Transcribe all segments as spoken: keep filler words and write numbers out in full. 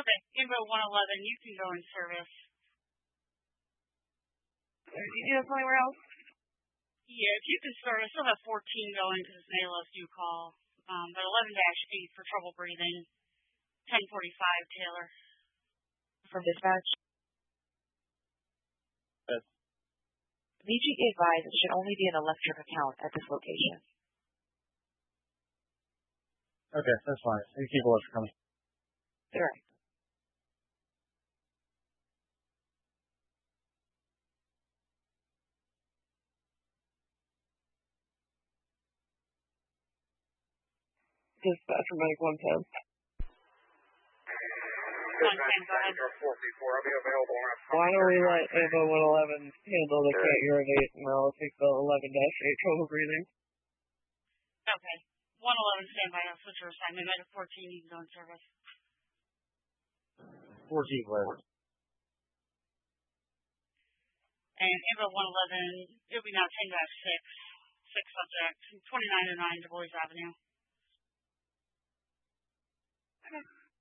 Okay, Invo one eleven, you can go in service. Do you need us anywhere else? Yeah, if you can start, I still have fourteen going because it's an A L S U call. Um, but eleven dash eight for trouble breathing. ten forty-five, Taylor. From dispatch? Yes. Need you to advise it should only be an electric account at this location. Okay, that's fine. You keep electric coming. Sure. Dispatch from Medic one ten. one ten, go ahead. Why don't we let Invo one eleven handle the can't urinate, and I'll take the eleven dash eight trouble breathing. Okay. one eleven, stand by. I'll switch your assignment. Medic fourteen, you can go in service. fourteen left. And Invo one eleven, it'll be now ten dash six. Six subjects. twenty-nine oh nine, Du Bois Avenue. oh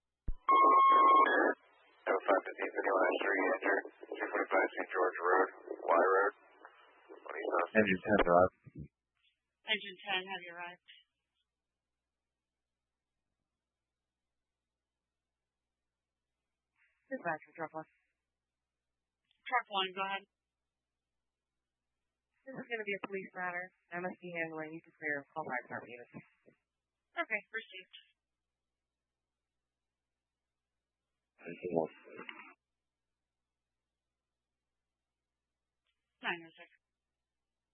five fifteen, fifty-one, three, enter. two forty-five Saint George Road, Y Road. What do you say? Engine ten arrived. Engine ten, have you arrived? Dispatch for truck one. Truck one, go ahead. This is going to be a police matter. M S D handling. You can clear call fire department units. Okay, received. nine oh six.